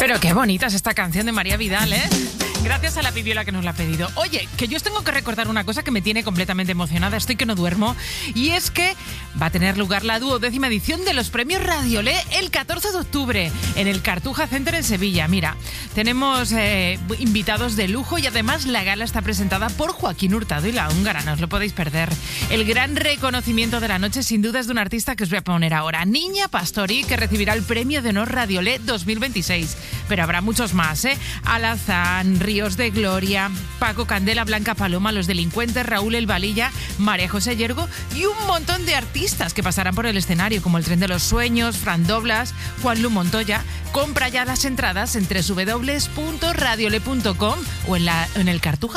Pero qué bonita es esta canción de María Vidal, ¿eh? Gracias a la Pipiola que nos la ha pedido. Oye, que yo os tengo que recordar una cosa que me tiene completamente emocionada, estoy que no duermo, y es que va a tener lugar la 12ª edición de los premios Radiolé el 14 de octubre en el Cartuja Center en Sevilla. Mira, tenemos invitados de lujo y además la gala está presentada por Joaquín Hurtado y La Húngara, no os lo podéis perder. El gran reconocimiento de la noche sin duda es de un artista que os voy a poner ahora, Niña Pastori, que recibirá el premio de honor Radiolé 2026. Pero habrá muchos más, ¿eh? Alazán, Ríos de Gloria, Paco Candela, Blanca Paloma, Los Delincuentes, Raúl El Valilla, María José Yergo y un montón de artistas que pasarán por el escenario, como El Tren de los Sueños, Fran Doblas, Juan Lu Montoya. Compra ya las entradas en www.radiolé.com o en el Cartuja